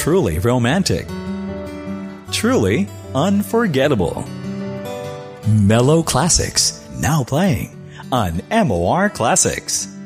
Truly romantic. Truly unforgettable. Mellow classics, now playing on MOR Classics.